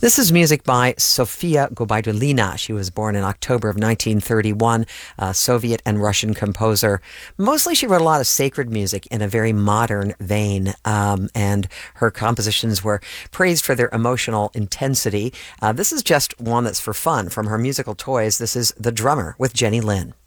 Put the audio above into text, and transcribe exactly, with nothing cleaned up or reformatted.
This is music by Sofia Gubaidulina. She was born in October of nineteen thirty-one, a Soviet and Russian composer. Mostly she wrote a lot of sacred music in a very modern vein, um, and her compositions were praised for their emotional intensity. Uh, this is just one that's for fun. From her musical toys, this is The Drummer with Jenny Lin.